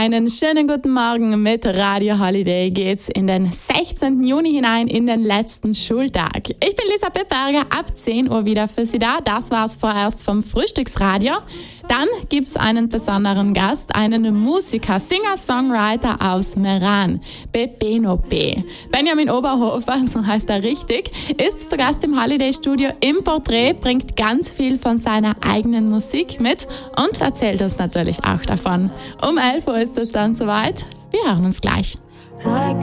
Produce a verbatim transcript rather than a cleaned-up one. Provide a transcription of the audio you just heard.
Einen schönen guten Morgen. Mit Radio Holiday geht's in den sechzehnten Juni hinein, in den letzten Schultag. Ich bin Lisa Pepperger, ab zehn Uhr wieder für Sie da. Das war's vorerst vom Frühstücksradio. Dann gibt's einen besonderen Gast, einen Musiker, Singer-Songwriter aus Meran, Bebeno B. Benjamin Oberhofer, so heißt er richtig, ist zu Gast im Holiday-Studio im Porträt, bringt ganz viel von seiner eigenen Musik mit und erzählt uns natürlich auch davon. Um elf Uhr ist es dann soweit. Wir hören uns gleich.